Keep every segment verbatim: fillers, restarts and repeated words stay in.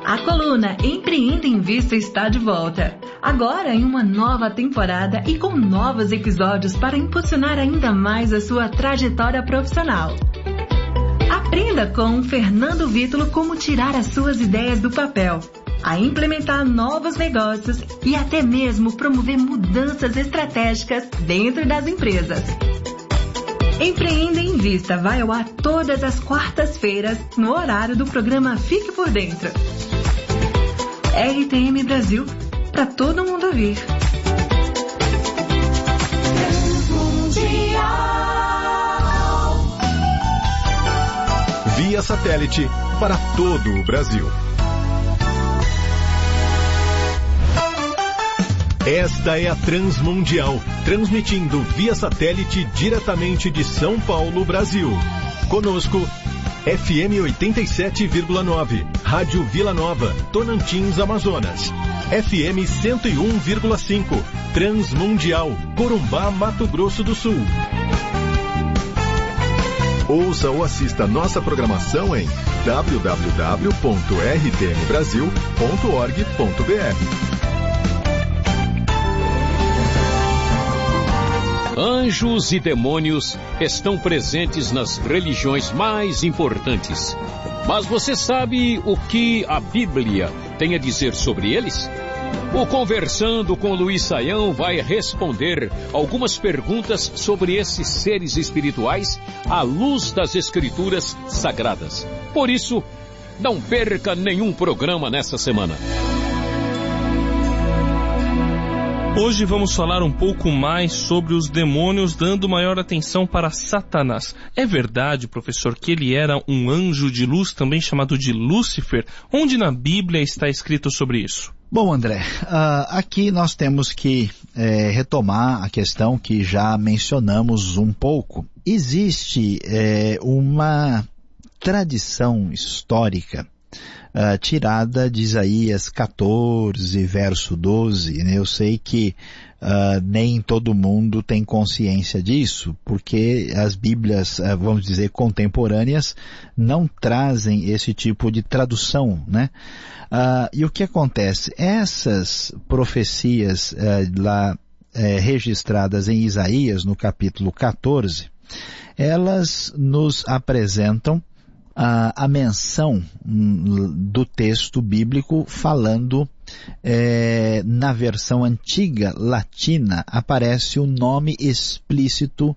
A coluna Empreenda em Vista está de volta. Agora em uma nova temporada e com novos episódios para impulsionar ainda mais a sua trajetória profissional. Aprenda com Fernando Vítulo como tirar as suas ideias do papel, a implementar novos negócios e até mesmo promover mudanças estratégicas dentro das empresas. Empreenda em Vista vai ao ar todas as quartas-feiras no horário do programa Fique por Dentro. R T M Brasil, para todo mundo ouvir. Via satélite para todo o Brasil. Esta é a Transmundial, transmitindo via satélite diretamente de São Paulo, Brasil. Conosco, F M oitenta e sete vírgula nove, Rádio Vila Nova, Tonantins, Amazonas. F M cento e um vírgula cinco, Transmundial, Corumbá, Mato Grosso do Sul. Ouça ou assista nossa programação em w w w ponto r t m brasil ponto org ponto b r. Anjos e demônios estão presentes nas religiões mais importantes. Mas você sabe o que a Bíblia tem a dizer sobre eles? O Conversando com Luiz Saião vai responder algumas perguntas sobre esses seres espirituais à luz das Escrituras Sagradas. Por isso, não perca nenhum programa nessa semana. Hoje vamos falar um pouco mais sobre os demônios, dando maior atenção para Satanás. É verdade, professor, que ele era um anjo de luz, também chamado de Lúcifer? Onde na Bíblia está escrito sobre isso? Bom, André, uh, aqui nós temos que é, retomar a questão que já mencionamos um pouco. Existe é, uma tradição histórica Uh, tirada de Isaías quatorze, verso doze, né? Eu sei que uh, nem todo mundo tem consciência disso, porque as Bíblias, uh, vamos dizer, contemporâneas, não trazem esse tipo de tradução, né? Uh, e o que acontece? Essas profecias uh, lá uh, registradas em Isaías, no capítulo quatorze, elas nos apresentam A, a menção do texto bíblico falando, é, na versão antiga latina, aparece o nome explícito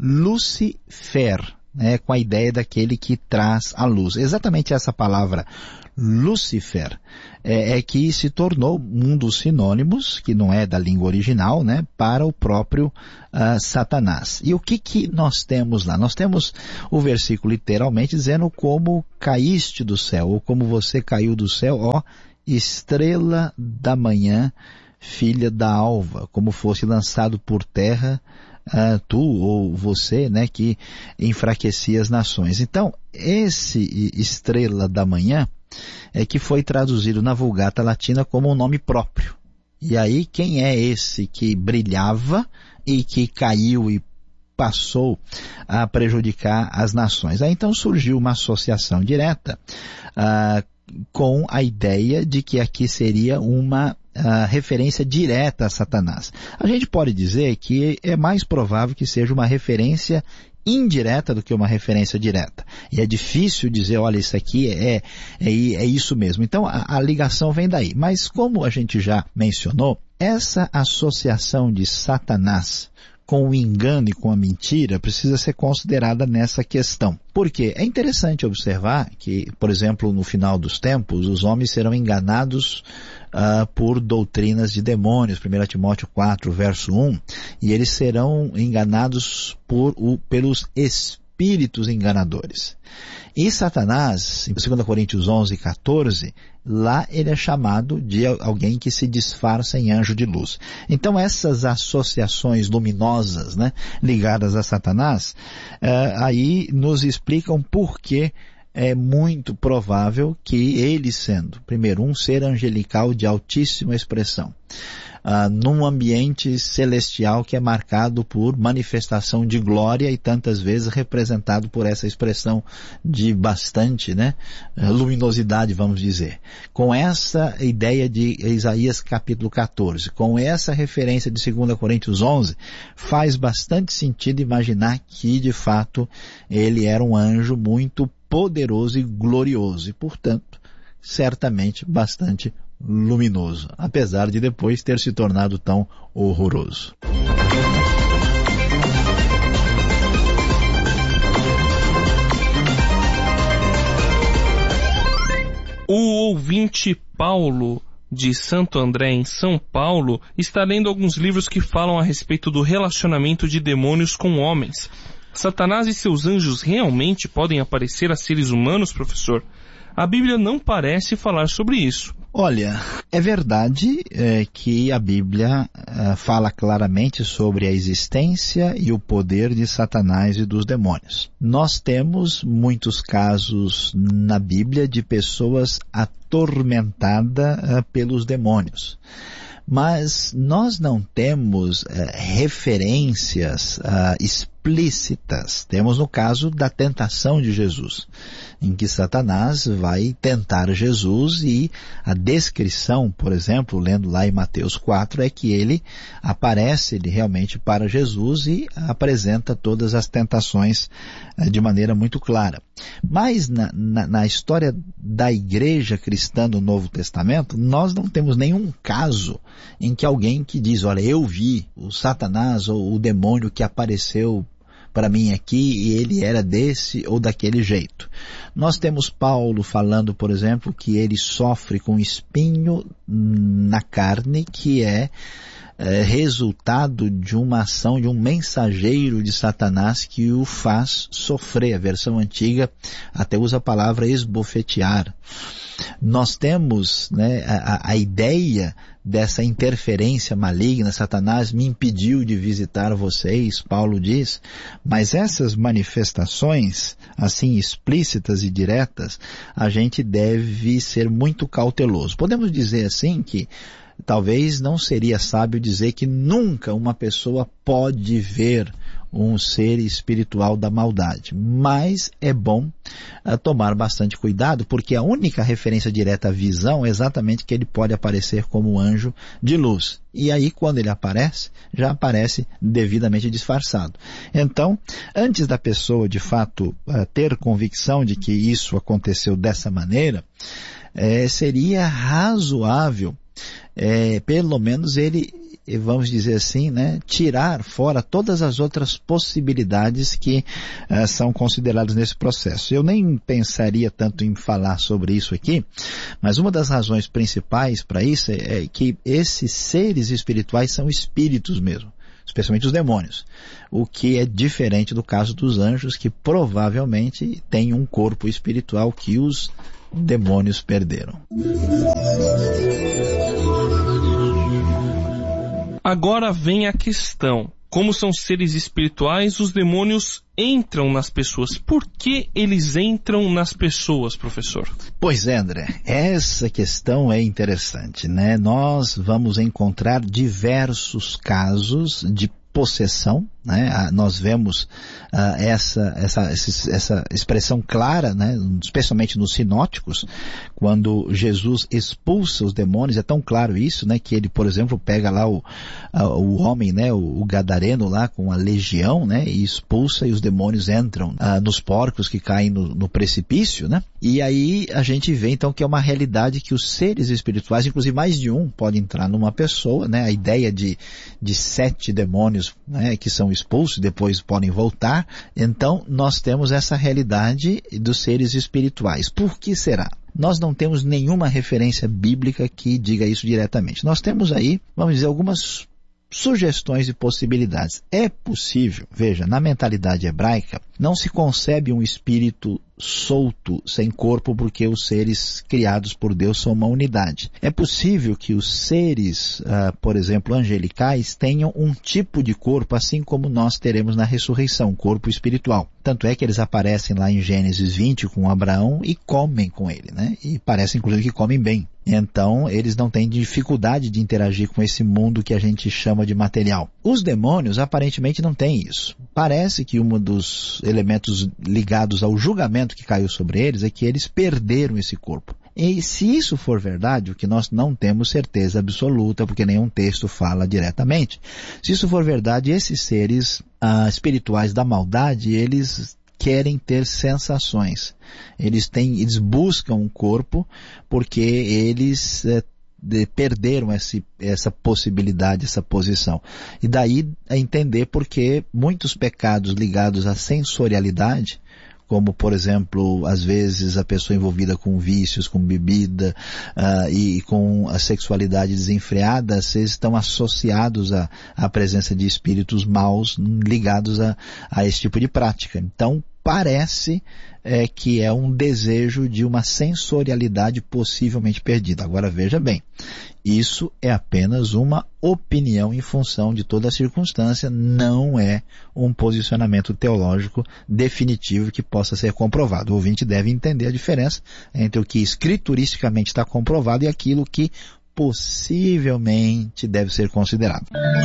Lucifer, né, com a ideia daquele que traz a luz. Exatamente essa palavra, Lúcifer, é, é que se tornou um dos sinônimos, que não é da língua original, né, para o próprio uh, Satanás. E o que que nós temos lá? Nós temos o versículo literalmente dizendo como caíste do céu, ou como você caiu do céu, ó estrela da manhã, filha da alva, como fosse lançado por terra, Uh, tu ou você, né, que enfraquecia as nações. Então, esse estrela da manhã é que foi traduzido na Vulgata Latina como um nome próprio. E aí, quem é esse que brilhava e que caiu e passou a prejudicar as nações? Aí então surgiu uma associação direta uh, com a ideia de que aqui seria uma a referência direta a Satanás. A gente pode dizer que é mais provável que seja uma referência indireta do que uma referência direta. E é difícil dizer, olha, isso aqui é, é, é isso mesmo. Então a, a ligação vem daí. Mas como a gente já mencionou, essa associação de Satanás com o engano e com a mentira precisa ser considerada nessa questão. Por quê? É interessante observar que, por exemplo, no final dos tempos, os homens serão enganados uh, por doutrinas de demônios, primeiro Timóteo quatro, verso um, e eles serão enganados por, o, pelos espíritos enganadores. E Satanás, em dois Coríntios onze, quatorze, lá ele é chamado de alguém que se disfarça em anjo de luz. Então essas associações luminosas, né, ligadas a Satanás, uh, aí nos explicam por que é muito provável que ele sendo, primeiro, um ser angelical de altíssima expressão, Uh, num ambiente celestial que é marcado por manifestação de glória e tantas vezes representado por essa expressão de bastante, né, luminosidade, vamos dizer. Com essa ideia de Isaías capítulo quatorze, com essa referência de segunda Coríntios onze, faz bastante sentido imaginar que, de fato, ele era um anjo muito poderoso e glorioso e, portanto, certamente bastante luminoso, apesar de depois ter se tornado tão horroroso. O ouvinte Paulo, de Santo André, em São Paulo, está lendo alguns livros que falam a respeito do relacionamento de demônios com homens. Satanás e seus anjos realmente podem aparecer a seres humanos, professor? A Bíblia não parece falar sobre isso. Olha, é verdade é, que a Bíblia é, fala claramente sobre a existência e o poder de Satanás e dos demônios. Nós temos muitos casos na Bíblia de pessoas atormentadas é, pelos demônios. Mas nós não temos é, referências é, explícitas. Temos no caso da tentação de Jesus, em que Satanás vai tentar Jesus e a descrição, por exemplo, lendo lá em Mateus quatro, é que ele aparece ele realmente para Jesus e apresenta todas as tentações é, de maneira muito clara. Mas na, na, na história da igreja cristã do Novo Testamento, nós não temos nenhum caso em que alguém que diz, olha, eu vi o Satanás ou o demônio que apareceu para mim aqui e ele era desse ou daquele jeito. Nós temos Paulo falando, por exemplo, que ele sofre com espinho na carne, que é, é resultado de uma ação de um mensageiro de Satanás que o faz sofrer. A versão antiga até usa a palavra esbofetear. Nós temos, né, a, a ideia dessa interferência maligna. Satanás me impediu de visitar vocês, Paulo diz, mas essas manifestações, assim, explícitas e diretas, a gente deve ser muito cauteloso. Podemos dizer assim que talvez não seria sábio dizer que nunca uma pessoa pode ver um ser espiritual da maldade, mas é bom uh, tomar bastante cuidado, porque a única referência direta à visão é exatamente que ele pode aparecer como anjo de luz, e aí quando ele aparece, já aparece devidamente disfarçado. Então, antes da pessoa de fato uh, ter convicção de que isso aconteceu dessa maneira, eh, seria razoável, eh, pelo menos ele, vamos dizer assim, né, tirar fora todas as outras possibilidades que uh, são consideradas nesse processo. Eu nem pensaria tanto em falar sobre isso aqui, mas uma das razões principais para isso é, é que esses seres espirituais são espíritos mesmo, especialmente os demônios, o que é diferente do caso dos anjos, que provavelmente têm um corpo espiritual que os demônios perderam. Agora vem a questão. Como são seres espirituais, os demônios entram nas pessoas. Por que eles entram nas pessoas, professor? Pois é, André, essa questão é interessante, né? Nós vamos encontrar diversos casos de possessão, né? Ah, nós vemos uh, essa, essa, essa, essa expressão clara, né? Especialmente nos sinóticos, quando Jesus expulsa os demônios, é tão claro isso, né? Que ele, por exemplo, pega lá o, uh, o homem, né? O, o gadareno lá com a legião, né? E expulsa e os demônios entram uh, nos porcos que caem no, no precipício, né? E aí a gente vê então que é uma realidade que os seres espirituais, inclusive mais de um, pode entrar numa pessoa, né? A ideia de, de sete demônios, né? Que são expulsos, depois podem voltar. Então, nós temos essa realidade dos seres espirituais. Por que será? Nós não temos nenhuma referência bíblica que diga isso diretamente. Nós temos aí, vamos dizer, algumas sugestões e possibilidades. É possível, veja, na mentalidade hebraica, não se concebe um espírito solto, sem corpo, porque os seres criados por Deus são uma unidade. É possível que os seres, uh, por exemplo, angelicais, tenham um tipo de corpo, assim como nós teremos na ressurreição, corpo espiritual. Tanto é que eles aparecem lá em Gênesis vinte com Abraão e comem com ele, né? E parece inclusive que comem bem. Então, eles não têm dificuldade de interagir com esse mundo que a gente chama de material. Os demônios, aparentemente, não têm isso. Parece que um dos elementos ligados ao julgamento que caiu sobre eles é que eles perderam esse corpo. E se isso for verdade, o que nós não temos certeza absoluta, porque nenhum texto fala diretamente, se isso for verdade, esses seres ah, espirituais da maldade, eles querem ter sensações. Eles têm, eles buscam um corpo porque eles é, de, perderam esse, essa possibilidade, essa posição. E daí a entender porque muitos pecados ligados à sensorialidade, como, por exemplo, às vezes a pessoa envolvida com vícios, com bebida uh, e, e com a sexualidade desenfreada, vocês estão associados à, à presença de espíritos maus ligados a, a esse tipo de prática. Então, parece é, que é um desejo de uma sensorialidade possivelmente perdida. Agora, veja bem, isso é apenas uma opinião em função de toda a circunstância, não é um posicionamento teológico definitivo que possa ser comprovado. O ouvinte deve entender a diferença entre o que escrituristicamente está comprovado e aquilo que possivelmente deve ser considerado.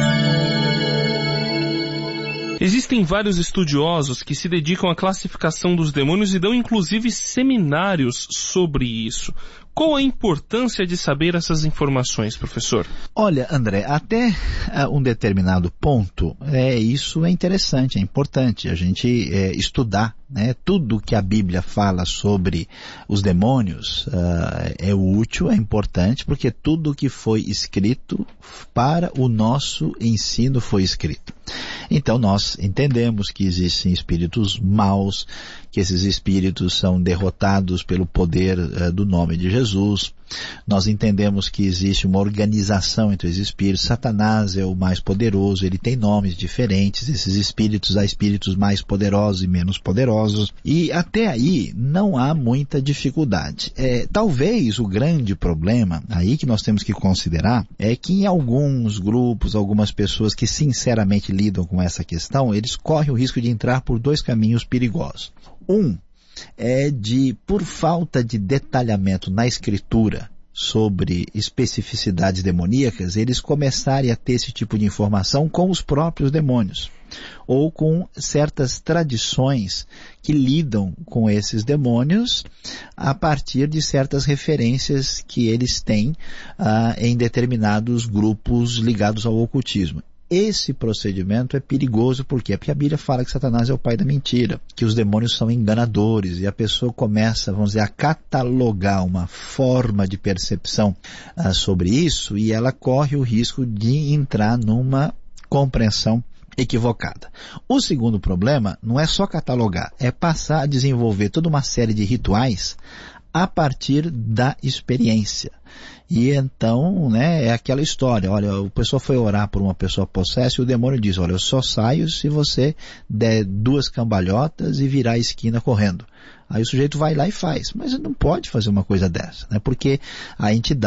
Existem vários estudiosos que se dedicam à classificação dos demônios e dão inclusive seminários sobre isso. Qual a importância de saber essas informações, professor? Olha, André, até uh, um determinado ponto, é, isso é interessante, é importante a gente é, estudar, né? Tudo que a Bíblia fala sobre os demônios uh, é útil, é importante, porque tudo que foi escrito para o nosso ensino foi escrito. Então nós entendemos que existem espíritos maus, que esses espíritos são derrotados pelo poder uh, do nome de Jesus. Nós entendemos que existe uma organização entre os espíritos. Satanás é o mais poderoso, ele tem nomes diferentes. Esses espíritos, há espíritos mais poderosos e menos poderosos. E até aí não há muita dificuldade. É, talvez o grande problema aí que nós temos que considerar é que em alguns grupos, algumas pessoas que sinceramente lidam com essa questão, eles correm o risco de entrar por dois caminhos perigosos. Um é de, por falta de detalhamento na escritura sobre especificidades demoníacas, eles começarem a ter esse tipo de informação com os próprios demônios, ou com certas tradições que lidam com esses demônios a partir de certas referências que eles têm ah, em determinados grupos ligados ao ocultismo. Esse procedimento é perigoso, por quê? Porque a Bíblia fala que Satanás é o pai da mentira, que os demônios são enganadores, e a pessoa começa, vamos dizer, a catalogar uma forma de percepção uh, sobre isso, e ela corre o risco de entrar numa compreensão equivocada. O segundo problema não é só catalogar, é passar a desenvolver toda uma série de rituais a partir da experiência. E então, né, é aquela história, olha, o pessoa foi orar por uma pessoa possessa e o demônio diz, olha, eu só saio se você der duas cambalhotas e virar a esquina correndo. Aí o sujeito vai lá e faz, mas não pode fazer uma coisa dessa, né, porque a entidade